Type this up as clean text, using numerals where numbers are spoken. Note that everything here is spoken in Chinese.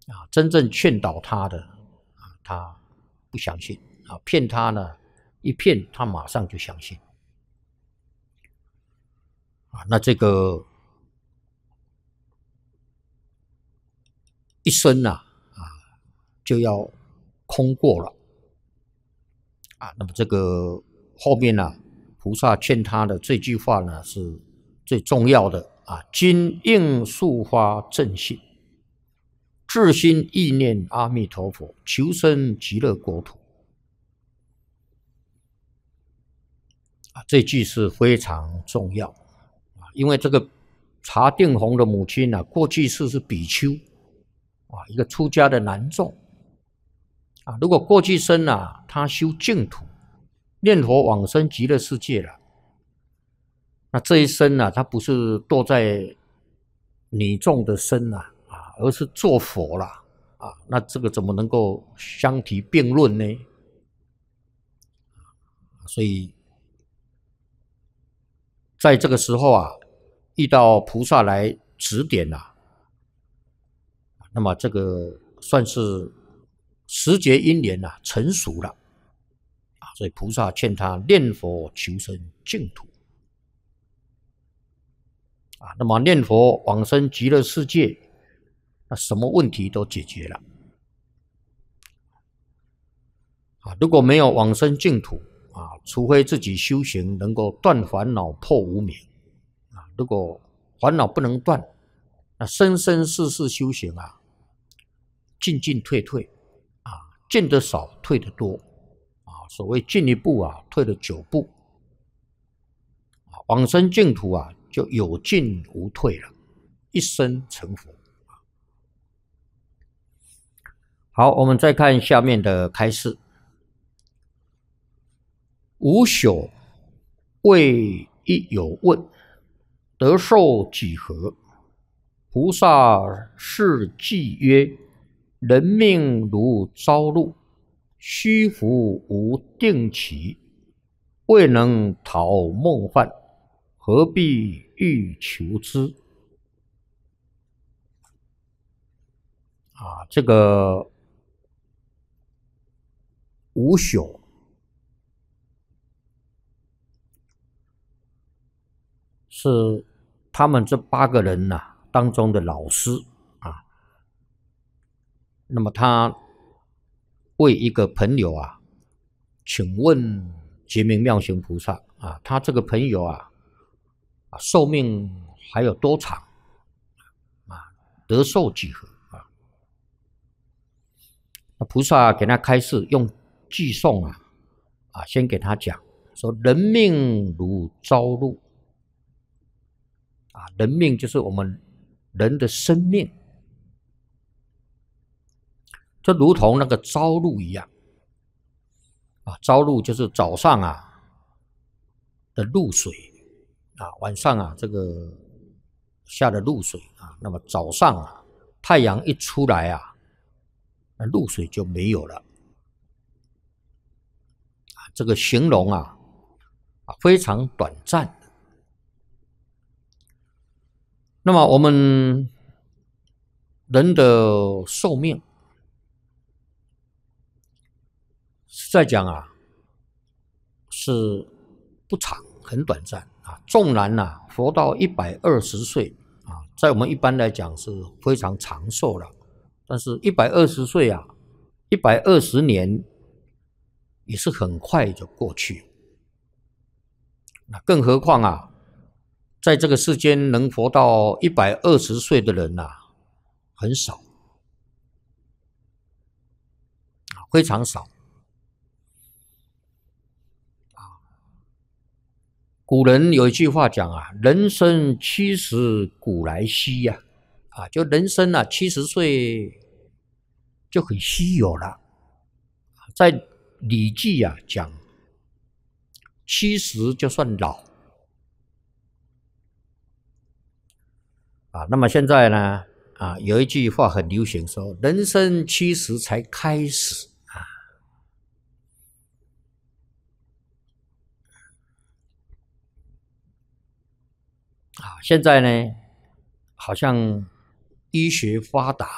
真正劝导他的他不相信骗他呢，一骗他马上就相信那这个一生就要空过了那么这个后面菩萨劝他的这句话呢是最重要的今应速发正信，至心意念阿弥陀佛，求生极乐国土这句是非常重要因为这个查定弘的母亲过去世是比丘一个出家的男众如果过去生他修净土，念佛往生极乐世界了，那这一生他不是堕在女众的身而是做佛了那这个怎么能够相提并论呢？所以在这个时候遇到菩萨来指点那么这个算是时节因缘成熟了所以菩萨劝他念佛求生净土那么念佛往生极乐世界，那什么问题都解决了如果没有往生净土除非自己修行能够断烦恼破无明如果烦恼不能断，那生生世世修行进进退退进得少退得多所谓进一步退了9步往生净土就有进无退了，一生成佛好，我们再看下面的开示。吾朽谓一有问，得受几何？菩萨是偈曰：人命如朝露，虚浮无定期，未能逃梦幻，何必欲求之？这个吾朽是他们这8个人当中的老师那么他为一个朋友请问觉明妙行菩萨他这个朋友寿命还有多长得受几何菩萨给他开示，用偈颂先给他讲说人命如朝露人命就是我们人的生命，就如同那个朝露一样朝露就是早上的露水晚上这个下的露水那么早上太阳一出来那露水就没有了这个形容非常短暂。那么我们人的寿命是在讲是不长，很短暂纵然活到120岁在我们一般来讲是非常长寿了，但是120岁120年也是很快就过去那更何况在这个世间能活到120岁的人很少非常少古人有一句话讲人生70古来稀就人生70岁就很稀有了。在礼记讲70就算老那么现在呢有一句话很流行说人生70才开始现在呢好像医学发达